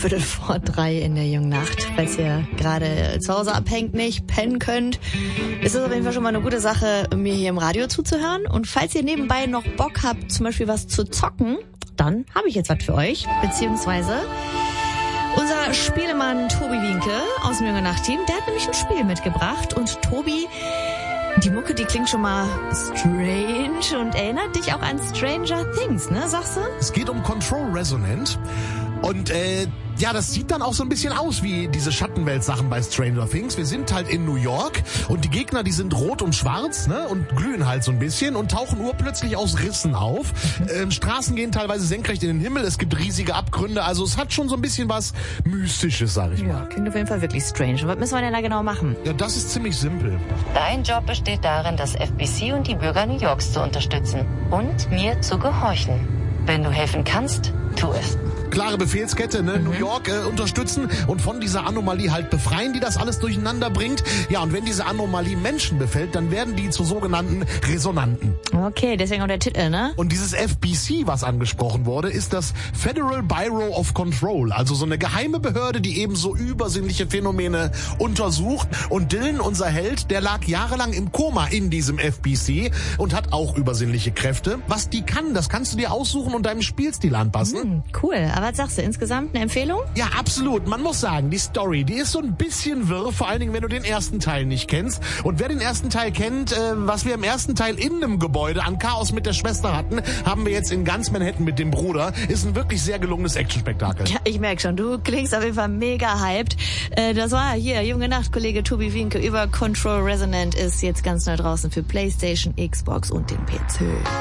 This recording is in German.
3:15 in der jungen Nacht. Falls ihr gerade zu Hause abhängt, nicht pennen könnt, ist es auf jeden Fall schon mal eine gute Sache, mir hier im Radio zuzuhören. Und falls ihr nebenbei noch Bock habt, zum Beispiel was zu zocken, dann habe ich jetzt was für euch. Beziehungsweise unser Spielemann Tobi Wienke aus dem jungen Nacht-Team, der hat nämlich ein Spiel mitgebracht. Und Tobi, die Mucke, die klingt schon mal strange und erinnert dich auch an Stranger Things, ne, sagst du? Es geht um Control Resonant. Und ja, das sieht dann auch so ein bisschen aus wie diese Schattenwelt-Sachen bei Stranger Things. Wir sind halt in New York und die Gegner, die sind rot und schwarz, ne, und glühen halt so ein bisschen und tauchen urplötzlich aus Rissen auf. Straßen gehen teilweise senkrecht in den Himmel, es gibt riesige Abgründe, also es hat schon so ein bisschen was Mystisches, sag ich mal. Ja, klingt auf jeden Fall wirklich strange. Und was müssen wir denn da genau machen? Ja, das ist ziemlich simpel. Dein Job besteht darin, das FBC und die Bürger New Yorks zu unterstützen und mir zu gehorchen. Wenn du helfen kannst, tu es. Klare Befehlskette, ne? New York unterstützen und von dieser Anomalie halt befreien, die das alles durcheinander bringt. Ja, und wenn diese Anomalie Menschen befällt, dann werden die zu sogenannten Resonanten. Okay, deswegen auch der Titel, ne? Und dieses FBC, was angesprochen wurde, ist das Federal Bureau of Control, also so eine geheime Behörde, die eben so übersinnliche Phänomene untersucht. Und Dylan, unser Held, der lag jahrelang im Koma in diesem FBC und hat auch übersinnliche Kräfte. Was die kann, das kannst du dir aussuchen und deinem Spielstil anpassen. Cool, aber was sagst du, insgesamt eine Empfehlung? Ja, absolut. Man muss sagen, die Story, die ist so ein bisschen wirr, vor allen Dingen, wenn du den ersten Teil nicht kennst. Und wer den ersten Teil kennt, was wir im ersten Teil in einem Gebäude an Chaos mit der Schwester hatten, haben wir jetzt in ganz Manhattan mit dem Bruder. Ist ein wirklich sehr gelungenes Actionspektakel. Ja, ich merke schon, du klingst auf jeden Fall mega hyped. Das war hier, junge Nacht, Kollege Tobi Wienke über Control Resonant ist jetzt ganz neu draußen für PlayStation, Xbox und den PC.